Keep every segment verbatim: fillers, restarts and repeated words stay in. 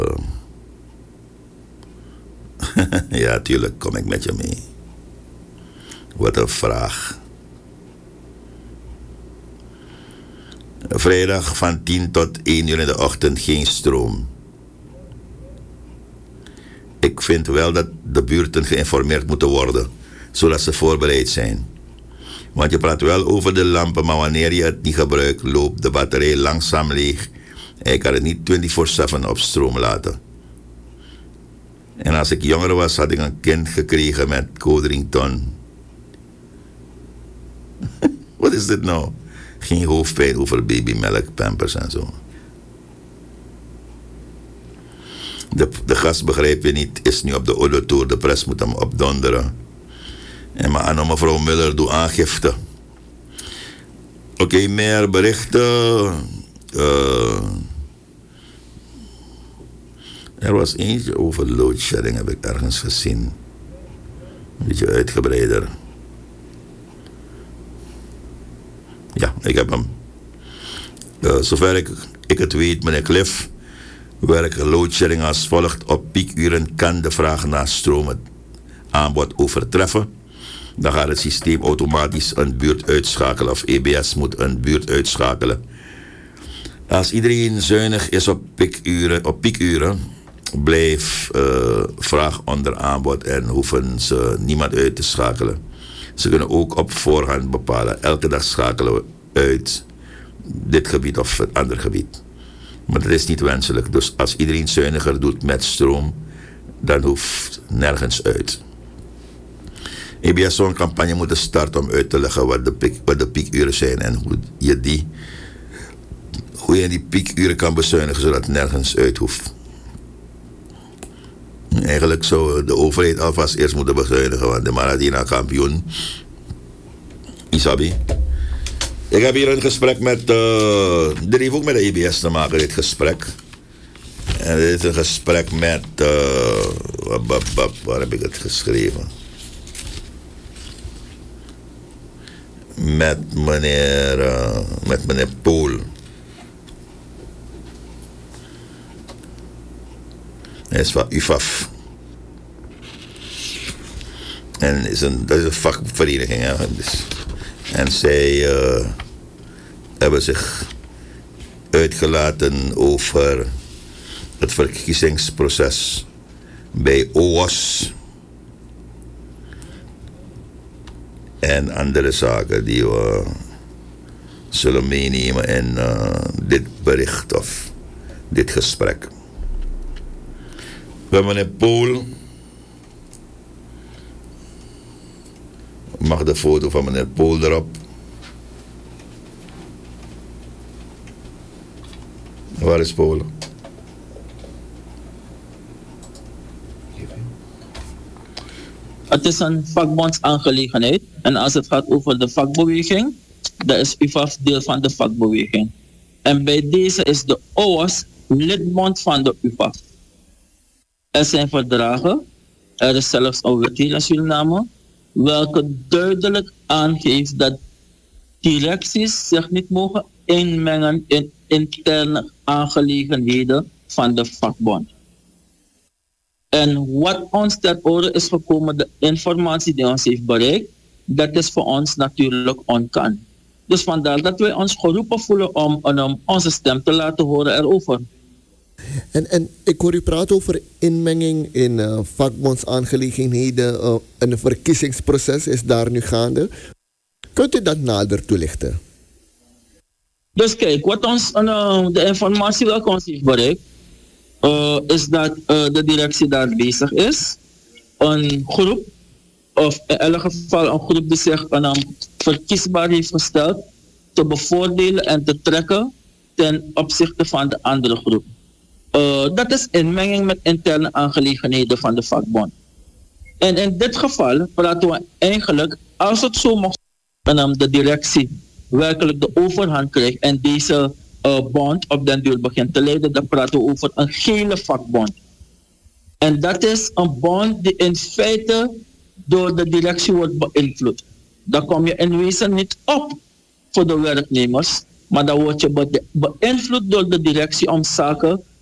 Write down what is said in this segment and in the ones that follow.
Ja, tuurlijk kom ik met je mee. Wat een vraag. Vrijdag van tien tot één uur in de ochtend geen stroom. Ik vind wel dat de buurten geïnformeerd moeten worden, zodat ze voorbereid zijn. Want je praat wel over de lampen, maar wanneer je het niet gebruikt, loopt de batterij langzaam leeg. En je kan het niet vierentwintig zeven op stroom laten. En als ik jonger was, had ik een kind gekregen met Codrington. Wat is dit nou? Geen hoofdpijn over babymelk, pampers en zo. De, de gast, begrijp je niet, is nu op de auditoor. De pres moet hem opdonderen. En maar aan mevrouw Muller, doe aangifte. Oké, okay, meer berichten. Uh, er was eentje over loadshedding, heb ik ergens gezien. Een beetje uitgebreider. Ja, ik heb hem. Uh, zover ik, ik het weet, meneer Cliff, werkt loadshedding als volgt. Op piekuren kan de vraag naar stroom het aanbod overtreffen. Dan gaat het systeem automatisch een buurt uitschakelen of E B S moet een buurt uitschakelen. Als iedereen zuinig is op piekuren, op piekuren blijft uh, vraag onder aanbod en hoeven ze niemand uit te schakelen. Ze kunnen ook op voorhand bepalen, elke dag schakelen we uit dit gebied of het andere gebied. Maar dat is niet wenselijk. Dus als iedereen zuiniger doet met stroom, dan hoeft nergens uit. E B S zou een campagne moeten starten om uit te leggen wat de, piek, wat de piekuren zijn en hoe je die, hoe je die piekuren kan bezuinigen zodat het nergens uit hoeft. Eigenlijk zou de overheid alvast eerst moeten bezuinigen, want de Maradina kampioen, Isabi. Ik heb hier een gesprek met, uh, dit heeft ook met de E B S te maken, dit gesprek. En dit is een gesprek met, uh, waar heb ik het geschreven? Met meneer, uh, met meneer Pool. Hij is van U V A F. En is een, dat is een vakvereniging. Hè? Dus, en zij uh, hebben zich uitgelaten over het verkiezingsproces bij O W A S. En andere zaken die we zullen meenemen in uh, dit bericht of dit gesprek. We hebben meneer Pool. Mag de foto van meneer Pool erop? Waar is Pool? Het is een vakbondsaangelegenheid. En als het gaat over de vakbeweging, dan is U V A F deel van de vakbeweging. En bij deze is de O W A S lidbond van de U V A F. Er zijn verdragen, er is zelfs een wet hier in Suriname, welke duidelijk aangeeft dat directies zich niet mogen inmengen in interne aangelegenheden van de vakbond. En wat ons ter oren is gekomen, de informatie die ons heeft bereikt, dat is voor ons natuurlijk onkan. Dus vandaar dat wij ons geroepen voelen om, om onze stem te laten horen erover. En, en ik hoor u praten over inmenging in uh, vakbondsaangelegenheden. Uh, een verkiezingsproces is daar nu gaande. Kunt u dat nader toelichten? Dus kijk, wat ons, uh, de informatie welke ons heeft bereikt, uh, is dat uh, de directie daar bezig is. Een groep, of in elk geval een groep die zich uh, verkiesbaar heeft gesteld, te bevoordelen en te trekken ten opzichte van de andere groep. Uh, dat is inmenging met interne aangelegenheden van de vakbond. En in dit geval praten we eigenlijk, als het zo mocht zijn, de directie werkelijk de overhand krijgt en deze uh, bond op den duur begint te leiden, dan praten we over een gele vakbond. En dat is een bond die in feite door de directie wordt beïnvloed. Dan kom je in wezen niet op voor de werknemers, maar dan word je be- beïnvloed door de directie om zaken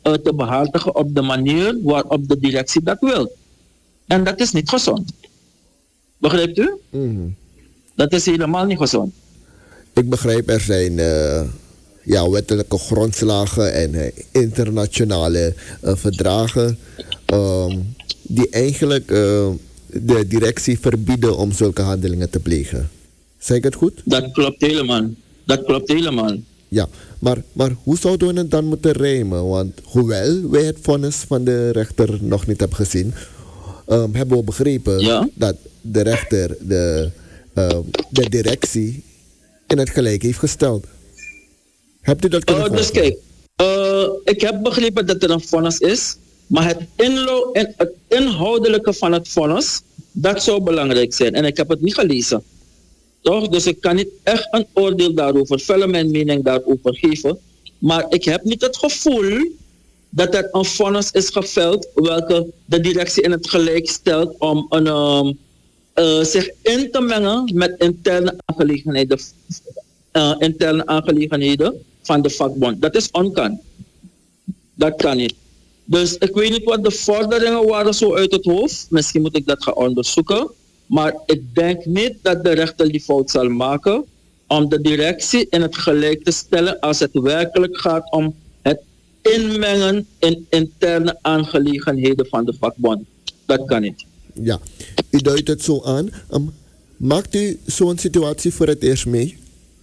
uh, te behartigen op de manier waarop de directie dat wil. En dat is niet gezond. Begrijpt u? Mm. Dat is helemaal niet gezond. Ik begrijp, er zijn uh, ja, wettelijke grondslagen en uh, internationale uh, verdragen um, die eigenlijk uh, de directie verbieden om zulke handelingen te plegen. Zeg ik het goed? Dat klopt helemaal. Dat klopt helemaal. Ja, maar, maar hoe zouden we het dan moeten rijmen? Want hoewel wij het vonnis van de rechter nog niet hebben gezien, um, hebben we begrepen ja? dat de rechter de, uh, de directie in het gelijk heeft gesteld. Hebt u dat kunnen uh, Dus kijk, uh, ik heb begrepen dat er een vonnis is, maar het, inlo- en het inhoudelijke van het vonnis, dat zou belangrijk zijn. En ik heb het niet gelezen. Toch? Dus ik kan niet echt een oordeel daarover vellen, mijn mening daarover geven. Maar ik heb niet het gevoel dat er een vonnis is geveld welke de directie in het gelijk stelt om een, um, uh, zich in te mengen met interne aangelegenheden, uh, interne aangelegenheden van de vakbond. Dat is onkant. Dat kan niet. Dus ik weet niet wat de vorderingen waren zo uit het hoofd. Misschien moet ik dat gaan onderzoeken. Maar ik denk niet dat de rechter die fout zal maken om de directie in het gelijk te stellen als het werkelijk gaat om het inmengen in interne aangelegenheden van de vakbond. Dat kan niet. Ja, u duidt het zo aan. Um, maakt u zo'n situatie voor het eerst mee?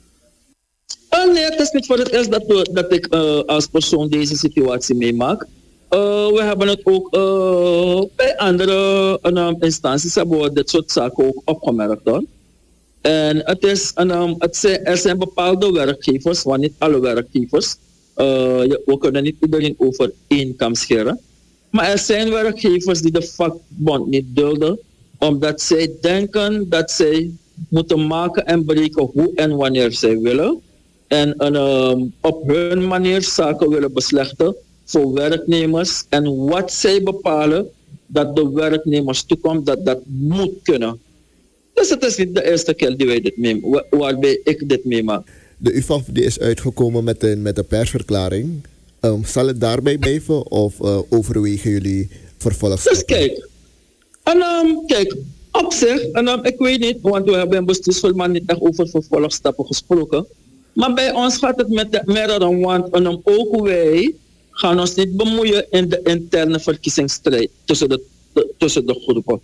Uh, nee, het is niet voor het eerst dat, we, dat ik uh, als persoon deze situatie meemaak. Uh, we hebben het ook uh, bij andere uh, instanties hebben we dit soort zaken ook opgemerkt. Hoor. En het is, uh, het zijn, er zijn bepaalde werkgevers, maar niet alle werkgevers. Uh, we kunnen niet iedereen over één kam scheren. Maar er zijn werkgevers die de vakbond niet dulden, omdat zij denken dat zij moeten maken en breken hoe en wanneer zij willen. En uh, op hun manier zaken willen beslechten voor werknemers en wat zij bepalen dat de werknemers toekomt, dat dat moet kunnen. Dus het is niet de eerste keer die wij dit meemaken, waarbij ik dit meemaak. De U V A F die is uitgekomen met een, met een persverklaring. Um, zal het daarbij blijven of uh, overwegen jullie vervolgstappen? Dus kijk, en, um, kijk op zich, en, um, ik weet niet, want we hebben in bestuursvoorman niet echt over vervolgstappen gesproken. Maar bij ons gaat het met de meerdere, want en, um, ook wij gaan ons niet bemoeien in de interne verkiezingsstrijd tussen de, de, tussen de groepen.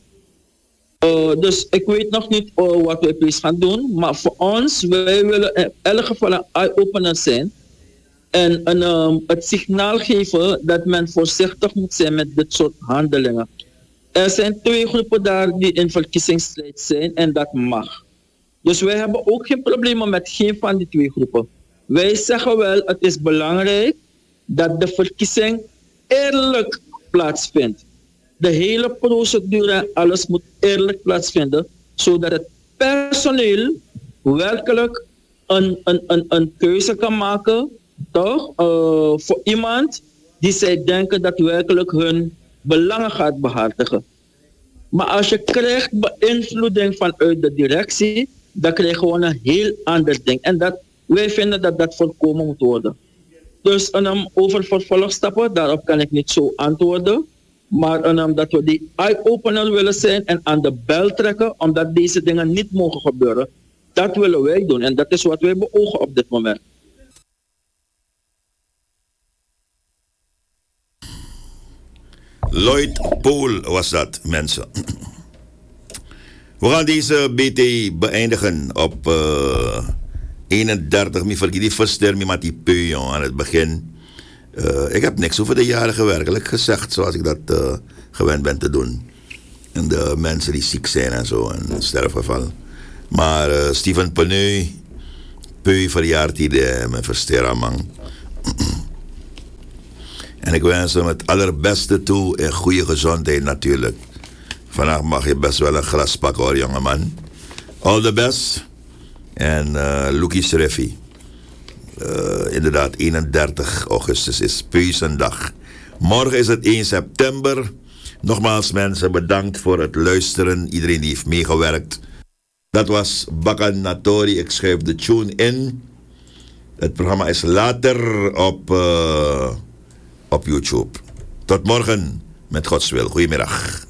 Uh, dus ik weet nog niet uh, wat wij precies gaan doen, maar voor ons, wij willen in elk geval een eye-opener zijn en, en um, het signaal geven dat men voorzichtig moet zijn met dit soort handelingen. Er zijn twee groepen daar die in verkiezingsstrijd zijn en dat mag. Dus wij hebben ook geen problemen met geen van die twee groepen. Wij zeggen wel, het is belangrijk dat de verkiezing eerlijk plaatsvindt. De hele procedure en alles moet eerlijk plaatsvinden, zodat het personeel werkelijk een, een, een, een keuze kan maken, toch? Uh, voor iemand die zij denken dat werkelijk hun belangen gaat behartigen. Maar als je krijgt beïnvloeding vanuit de directie, dan krijgen we een heel ander ding. En dat, wij vinden dat dat voorkomen moet worden. Dus um, over vervolgstappen, daarop kan ik niet zo antwoorden. Maar um, dat we die eye-opener willen zijn en aan de bel trekken, omdat deze dingen niet mogen gebeuren. Dat willen wij doen en dat is wat wij beogen op dit moment. Lloyd Pool was dat, mensen. We gaan deze B T beëindigen op uh, eenendertig mei. Vergeet die versterming met die peu aan het begin. Uh, ik heb niks over de jarigen werkelijk gezegd, zoals ik dat uh, gewend ben te doen. En de mensen die ziek zijn en zo, en sterfgeval. Maar uh, Steven Peneu, peu verjaart hij de, mijn versteramang. En ik wens hem het allerbeste toe en goede gezondheid natuurlijk. Vandaag mag je best wel een glas pakken hoor, jongeman. All the best. En uh, Lucky Sreffi. Uh, inderdaad, eenendertig augustus is Peuzendag. Morgen is het één september. Nogmaals mensen, bedankt voor het luisteren. Iedereen die heeft meegewerkt. Dat was Bakan Natori. Ik schrijf de tune in. Het programma is later op... Uh, op YouTube. Tot morgen, met Gods wil. Goedemiddag.